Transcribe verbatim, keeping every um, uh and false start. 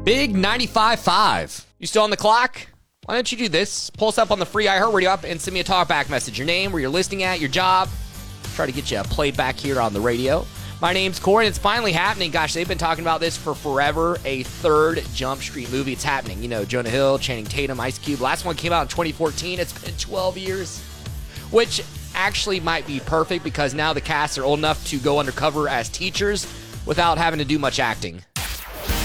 Big ninety-five point five. You still on the clock? Why don't you do this? Pull us up on the free iHeartRadio app and send me a talkback message. Your name, where you're listening at, your job. Try to get you played back here on the radio. My name's Corey, and it's finally happening. Gosh, they've been talking about this for forever. A third Jump Street movie. It's happening. You know, Jonah Hill, Channing Tatum, Ice Cube. Last one came out in twenty fourteen. It's been twelve years. Which actually might be perfect because now the casts are old enough to go undercover as teachers without having to do much acting.